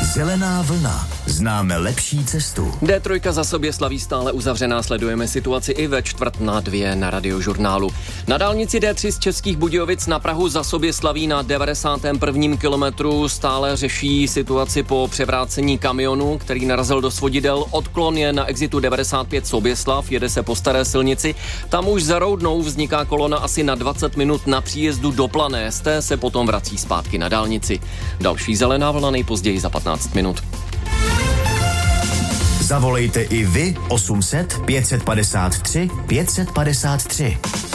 Zelená vlna. Známe lepší cestu. D3 za Soběslaví stále uzavřená, sledujeme situaci i ve 1:45 na Radiožurnálu. Na dálnici D3 z Českých Budějovic na Prahu za Soběslaví na 91. kilometru stále řeší situaci po převrácení kamionu, který narazil do svodidel. Odklon je na exitu 95 Soběslav, jede se po staré silnici. Tam už za Roudnou vzniká kolona asi na 20 minut na příjezdu do Plané. Z té se potom vrací zpátky na dálnici. Další zelená vlna nejpozději za 15 minut. Zavolejte i vy 800 553 553.